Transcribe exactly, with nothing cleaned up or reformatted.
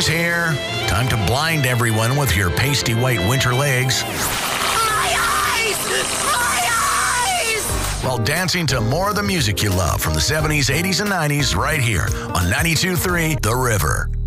spring's here. Time to blind everyone with your pasty white winter legs. My eyes! My eyes! While dancing to more of the music you love from the seventies, eighties, and nineties right here on ninety-two point three The River.